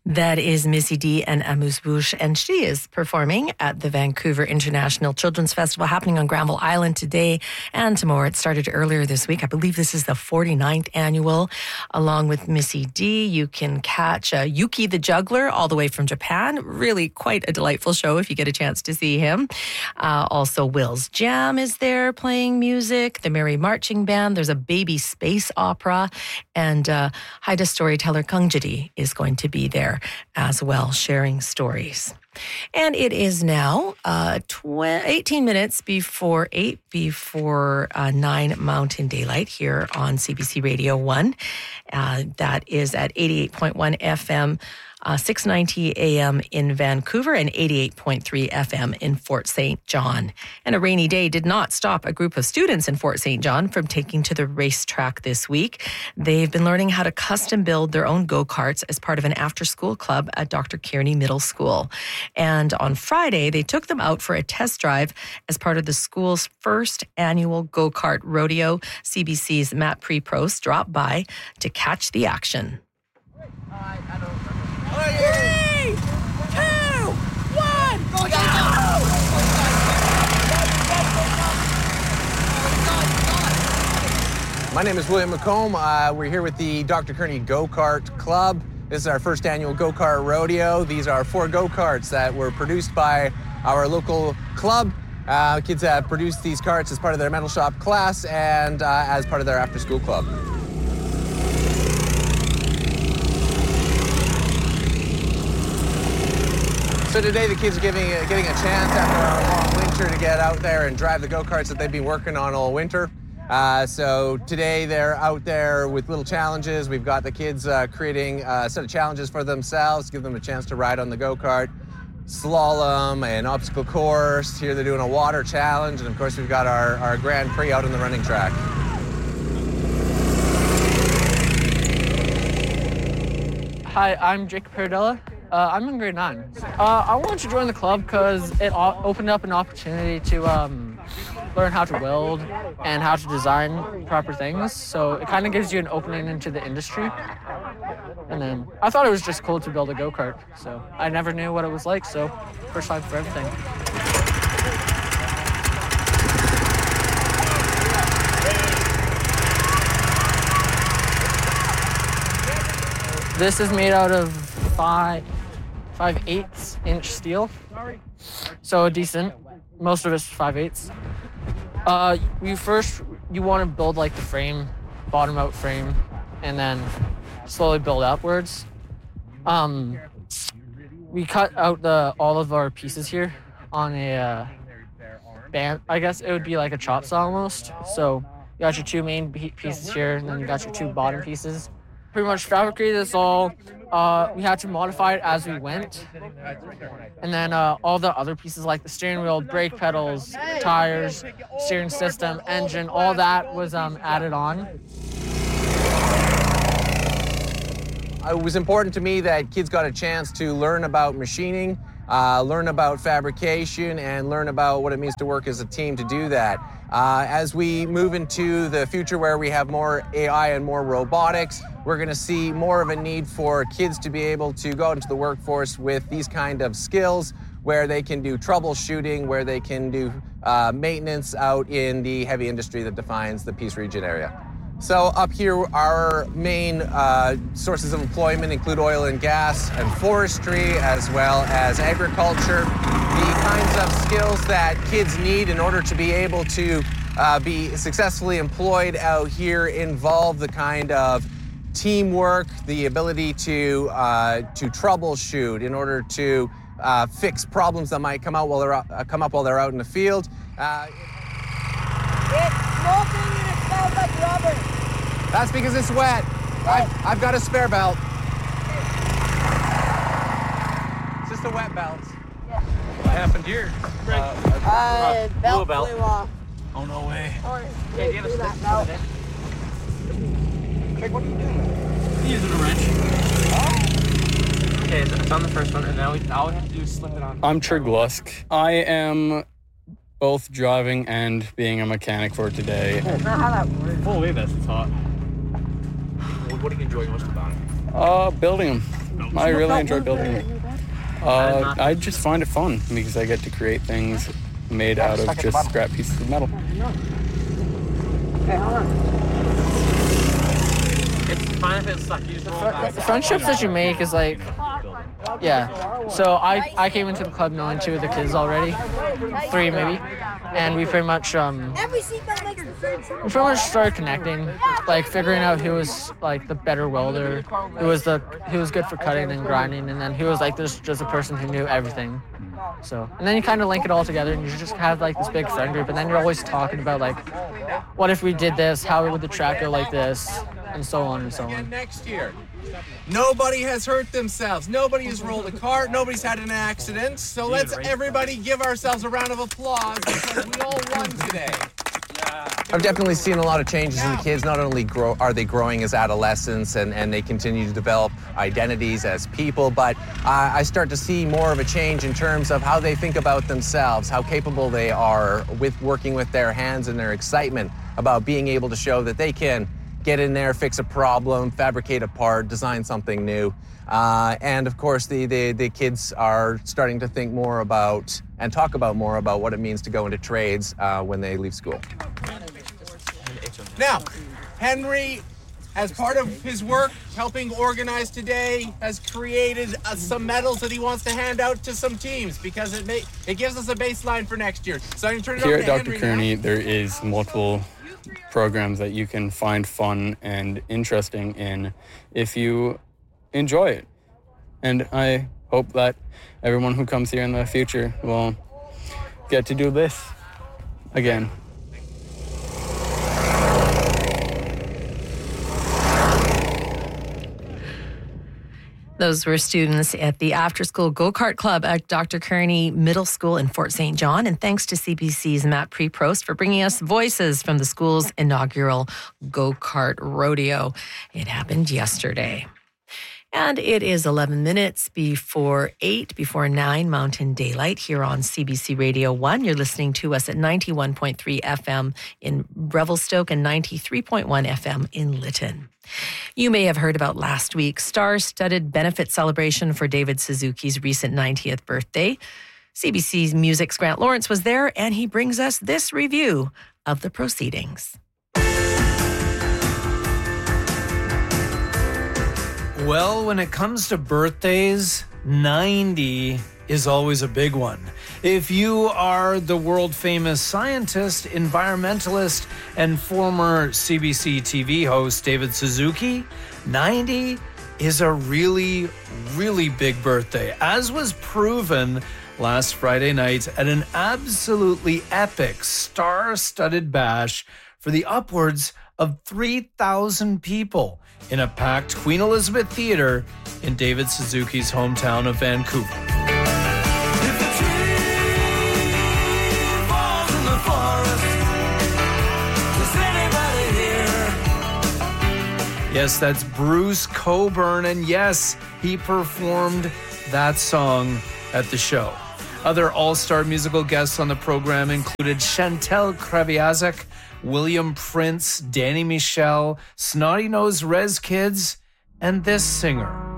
That is Missy D and Amuse-Bouche, and she is performing at the Vancouver International Children's Festival happening on Granville Island today and tomorrow. It started earlier this week. I believe this is the 49th annual. Along with Missy D, you can catch Yuki the Juggler all the way from Japan. Really quite a delightful show if you get a chance to see him. Also, Will's Jam is there playing music, the Merry Marching Band. There's a baby space opera, and Haida storyteller Kung Jidi is going to be there as well, sharing stories. And it is now 18 minutes before 8, before 9 Mountain Daylight here on CBC Radio 1. That is at 88.1 FM, 690 AM in Vancouver and 88.3 FM in Fort St. John. And a rainy day did not stop a group of students in Fort St. John from taking to the racetrack this week. They've been learning how to custom build their own go-karts as part of an after-school club at Dr. Kearney Middle School. And on Friday, they took them out for a test drive as part of the school's first annual go-kart rodeo. CBC's Matt Preprost dropped by to catch the action. 3, 2, 1, go! My name is William McComb. We're here with the Dr. Kearney Go-Kart Club. This is our first annual go-kart rodeo. These are 4 go-karts that were produced by our local club. Kids have produced these karts as part of their metal shop class and as part of their after-school club. So today the kids are getting a chance after a long winter to get out there and drive the go-karts that they've been working on all winter. So today they're out there with little challenges. We've got the kids creating a set of challenges for themselves, give them a chance to ride on the go-kart, slalom, and obstacle course. Here they're doing a water challenge, and of course we've got our Grand Prix out on the running track. Hi, I'm Jake Paradella. I'm in grade 9. I wanted to join the club because it opened up an opportunity to learn how to weld and how to design proper things. So it kind of gives you an opening into the industry. And then I thought it was just cool to build a go-kart. So I never knew what it was like, so first time for everything. This is made out of 5/8 inch steel, so decent. Most of it's 5/8. You want to build like the frame, bottom out frame, and then slowly build upwards. We cut out all of our pieces here on a band. I guess it would be like a chop saw almost. So you got your 2 main pieces here, and then you got your 2 bottom pieces. Pretty much fabricated this all. We had to modify it as we went. And then all the other pieces like the steering wheel, brake pedals, tires, steering system, engine, all that was added on. It was important to me that kids got a chance to learn about machining, learn about fabrication, and learn about what it means to work as a team to do that. As we move into the future where we have more AI and more robotics, we're going to see more of a need for kids to be able to go into the workforce with these kind of skills where they can do troubleshooting, where they can do maintenance out in the heavy industry that defines the Peace Region area. So up here, our main sources of employment include oil and gas and forestry, as well as agriculture. The kinds of skills that kids need in order to be able to be successfully employed out here involve the kind of teamwork, the ability to troubleshoot in order to fix problems that might come up while they're out in the field. It's smoking and it smells like rubber. That's because it's wet. I've got a spare belt. It's just a wet belt. Yeah. What happened here? Belt belt. blew off. Oh, no way. Or they threw that belt. Craig, what are you doing? Using a wrench. Okay, so it's on the first one, and now all we have to do is slip it on. I'm Trig Lusk. I am both driving and being a mechanic for today. That's not how that works. Holy, that's hot. What do you enjoy most about it? Building them. I really enjoy building it. I just find it fun because I get to create things made out of just scrap pieces of metal. It's fine if it's stuck. You just roll it back. The friendships that you make is like, yeah. So I came into the club knowing 2 of the kids already, 3 maybe, and we pretty much started connecting, like figuring out who was like the better welder, who was good for cutting and grinding, and then who was like just a person who knew everything. So, and then you kind of link it all together, and you just have like this big friend group, and then you're always talking about like, what if we did this? How would the track go like this? And so on and so on. Next year. Nobody has hurt themselves. Nobody has rolled a cart. Nobody's had an accident. So let's everybody give ourselves a round of applause because we all won today. I've definitely seen a lot of changes in the kids. Not only are they growing as adolescents and they continue to develop identities as people, but I start to see more of a change in terms of how they think about themselves, how capable they are with working with their hands, and their excitement about being able to show that they can get in there, fix a problem, fabricate a part, design something new. And of course, the kids are starting to think more about and talk about more about what it means to go into trades when they leave school. Now, Henry, as part of his work helping organize today, has created some medals that he wants to hand out to some teams because it gives us a baseline for next year. So I'm turning it over to Henry. Here at Dr. Kearney, there is multiple programs that you can find fun and interesting in if you enjoy it. And I hope that everyone who comes here in the future will get to do this again. Those were students at the after-school go-kart club at Dr. Kearney Middle School in Fort St. John. And thanks to CBC's Matt Preprost for bringing us voices from the school's inaugural go-kart rodeo. It happened yesterday. And it is 11 minutes before 9 Mountain Daylight here on CBC Radio 1. You're listening to us at 91.3 FM in Revelstoke and 93.1 FM in Lytton. You may have heard about last week's star-studded benefit celebration for David Suzuki's recent 90th birthday. CBC's Music's Grant Lawrence was there, and he brings us this review of the proceedings. Well, when it comes to birthdays, 90 is always a big one. If you are the world-famous scientist, environmentalist, and former CBC TV host David Suzuki, 90 is a really, really big birthday, as was proven last Friday night at an absolutely epic, star-studded bash for the upwards of 3,000 people in a packed Queen Elizabeth Theatre in David Suzuki's hometown of Vancouver. Yes, that's Bruce Cockburn, and yes, he performed that song at the show. Other all-star musical guests on the program included Chantel Kreviazek, William Prince, Danny Michel, Snotty Nose Rez Kids, and this singer.